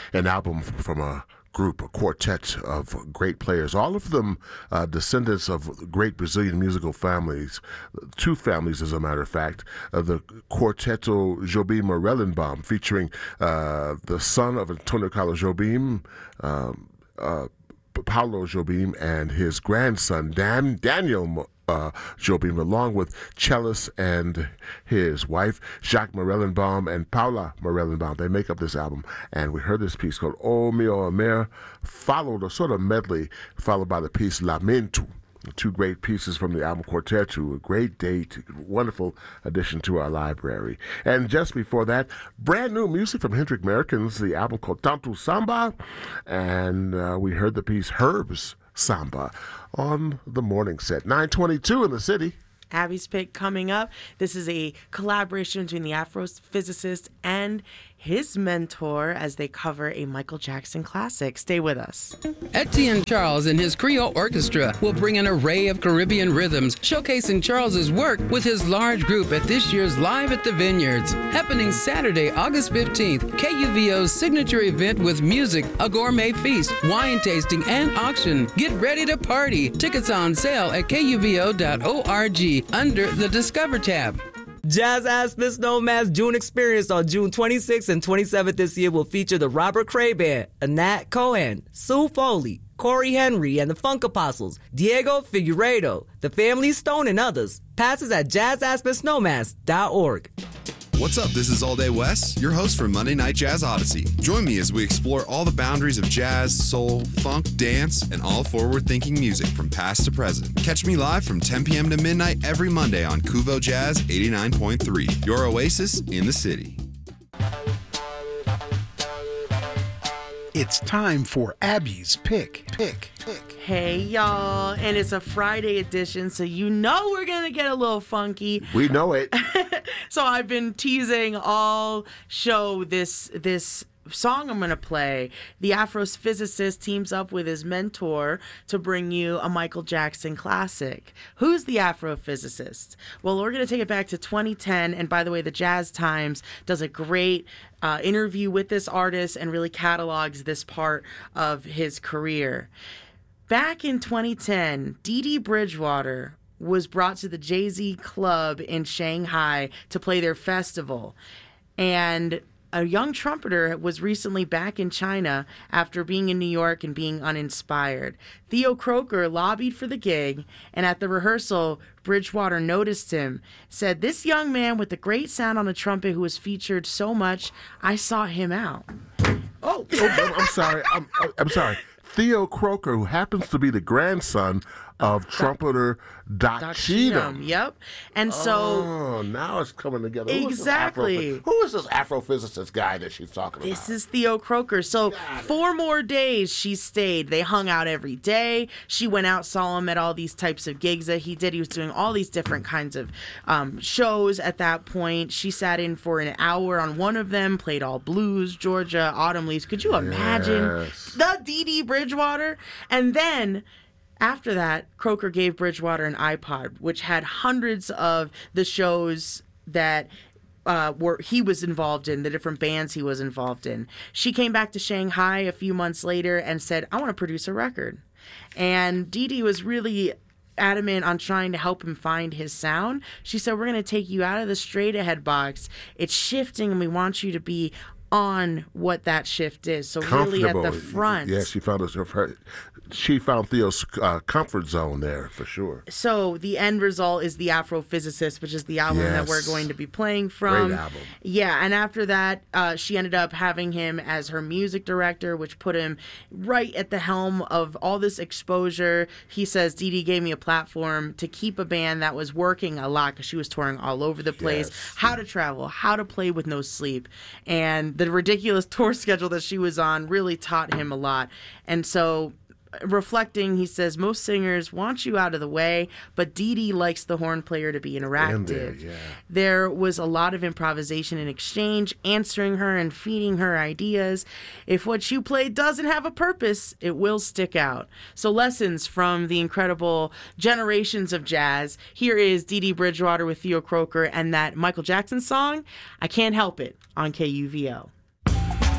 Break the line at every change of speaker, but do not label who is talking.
an album from a quartet of great players, all of them descendants of great Brazilian musical families, two families as a matter of fact, the Quarteto Jobim Morellenbaum, featuring the son of Antonio Carlos Jobim, Paulo Jobim, and his grandson Daniel Jobim, along with cellist and his wife, Jacques Morellenbaum and Paula Morellenbaum. They make up this album, and we heard this piece called O Meu Amor, followed a sort of medley, followed by the piece Lamento. Two great pieces from the album Quarteto, a great date, wonderful addition to our library. And just before that, brand new music from Hendrik Merkens, the album called Tanto Samba, and we heard the piece Herb's Samba on the morning set. 9:22 in the city.
Abby's pick coming up. This is a collaboration between the Afrophysicist and his mentor as they cover a Michael Jackson classic. Stay with us.
Etienne Charles and his Creole Orchestra will bring an array of Caribbean rhythms, showcasing Charles's work with his large group at this year's Live at the Vineyards, happening Saturday, August 15th. KUVO's signature event with music, a gourmet feast, wine tasting, and auction. Get ready to party. Tickets on sale at kuvo.org under the Discover tab.
Jazz Aspens Nomad's June Experience on June 26th and 27th this year will feature the Robert Cray Band, Anat Cohen, Sue Foley, Corey Henry and the Funk Apostles, Diego Figueiredo, the Family Stone, and others. Passes at jazzaspensnomads.org.
What's up? This is All Day Wes, your host for Monday Night Jazz Odyssey. Join me as we explore all the boundaries of jazz, soul, funk, dance, and all forward-thinking music from past to present. Catch me live from 10 p.m. to midnight every Monday on Kuvo Jazz 89.3, your oasis in the city.
It's time for Abby's Pick.
Hey, y'all. And it's a Friday edition, so you know we're going to get a little funky.
We know it.
So I've been teasing all show this song I'm going to play. The Afrophysicist teams up with his mentor to bring you a Michael Jackson classic. Who's the Afrophysicist? Well, we're going to take it back to 2010. And by the way, the Jazz Times does a great interview with this artist and really catalogs this part of his career. Back in 2010, Dee Dee Bridgewater was brought to the Jay-Z Club in Shanghai to play their festival. And a young trumpeter was recently back in China after being in New York and being uninspired. Theo Croker lobbied for the gig, and at the rehearsal, Bridgewater noticed him, said, "This young man with the great sound on the trumpet who was featured so much, I sought him out."
Oh, I'm sorry. I'm sorry. Theo Croker, who happens to be the grandson of trumpeter Doc Cheatham.
Yep. And so...
Oh, now it's coming together.
Exactly.
Who is this Afrophysicist guy that she's talking about?
This is Theo Croker. So 4 more days she stayed. They hung out every day. She went out, saw him at all these types of gigs that he did. He was doing all these different kinds of shows at that point. She sat in for an hour on one of them, played all blues, Georgia, Autumn Leaves. Could you imagine the Dee Dee Bridgewater? And then... after that, Croker gave Bridgewater an iPod, which had hundreds of the shows that he was involved in, the different bands he was involved in. She came back to Shanghai a few months later and said, "I want to produce a record." And Dee Dee was really adamant on trying to help him find his sound. She said, "We're going to take you out of the straight ahead box. It's shifting, and we want you to be on what that shift is. So really at the front."
Yeah, she found Theo's comfort zone there for sure.
So the end result is the Afrophysicist, which is the album that we're going to be playing from.
Great album.
Yeah, and after that, she ended up having him as her music director, which put him right at the helm of all this exposure. He says, "Dee Dee gave me a platform to keep a band that was working a lot because she was touring all over the place, how to travel, how to play with no sleep. And the ridiculous tour schedule that she was on really taught him a lot." And so reflecting, he says, "Most singers want you out of the way, but Dee Dee likes the horn player to be interactive." There was a lot of improvisation and exchange, answering her and feeding her ideas. If what you play doesn't have a purpose, it will stick out. So lessons from the incredible generations of jazz. Here is Dee Dee Bridgewater with Theo Croker and that Michael Jackson song, "I Can't Help It," on KUVO.